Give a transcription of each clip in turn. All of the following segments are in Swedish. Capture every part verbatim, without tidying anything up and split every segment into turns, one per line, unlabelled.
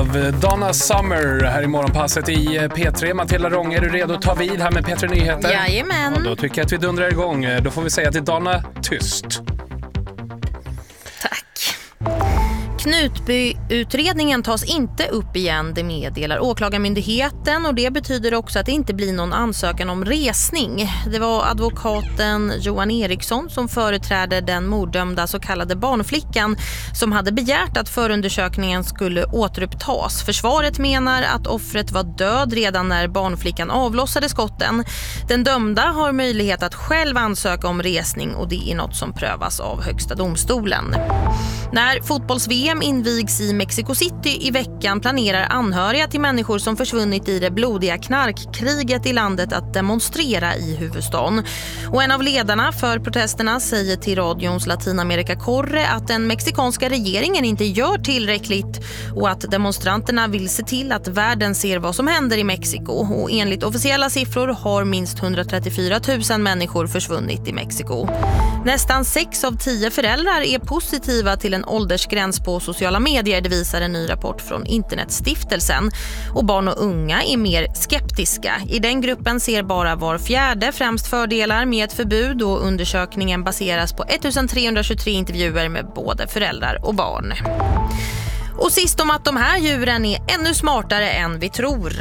Love, Donna Summer här i morgonpasset i P tre. Matilda Rång, är du redo att ta vid här med P tre Nyheter?
Jajamän.
Och då tycker jag att vi dundrar igång. Då får vi säga till Donna, tyst.
Tack. Knutbyutredningen tas inte upp igen, det meddelar åklagarmyndigheten, och det betyder också att det inte blir någon ansökan om resning. Det var advokaten Johan Eriksson som företräder den morddömda så kallade barnflickan som hade begärt att förundersökningen skulle återupptas. Försvaret menar att offret var död redan när barnflickan avlossade skotten. Den dömda har möjlighet att själv ansöka om resning, och det är något som prövas av Högsta domstolen. När fotbolls-V M invigs i Mexico City i veckan planerar anhöriga till människor som försvunnit i det blodiga knarkkriget i landet att demonstrera i huvudstaden. Och en av ledarna för protesterna säger till radions Latinamerika Corre att den mexikanska regeringen inte gör tillräckligt och att demonstranterna vill se till att världen ser vad som händer i Mexiko. Och enligt officiella siffror har minst hundratrettiofyra tusen människor försvunnit i Mexiko. Nästan sex av tio föräldrar är positiva till en åldersgräns på sociala medier, det visar en ny rapport från Internetstiftelsen. Och barn och unga är mer skeptiska. I den gruppen ser bara var fjärde främst fördelar med ett förbud, och undersökningen baseras på ettusentrehundratjugotre intervjuer med både föräldrar och barn. Och sist om att de här djuren är ännu smartare än vi tror.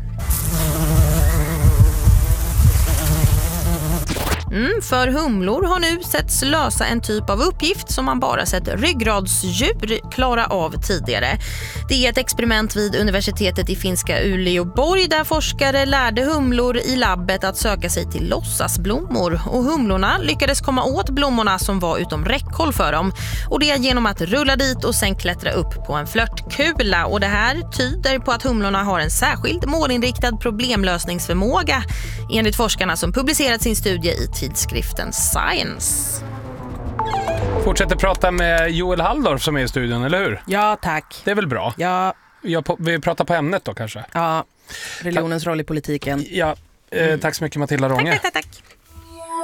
Mm, för humlor har nu setts lösa en typ av uppgift som man bara sett ryggradsdjur klara av tidigare. Det är ett experiment vid universitetet i finska Uleåborg där forskare lärde humlor i labbet att söka sig till låtsasblommor. Och humlorna lyckades komma åt blommorna som var utom räckhåll för dem. Och det genom att rulla dit och sen klättra upp på en flörtkula. Och det här tyder på att humlorna har en särskild målinriktad problemlösningsförmåga, enligt forskarna som publicerat sin studie i tidskriften Science.
Fortsätter prata med Joel Halldorf som är i studion, eller hur?
Ja, tack.
Det är väl bra?
Ja.
Jag på, vi pratar på ämnet då kanske?
Ja, religionens roll i politiken.
Ja, eh, tack så mycket Matilda Rånge.
Tack, tack, tack.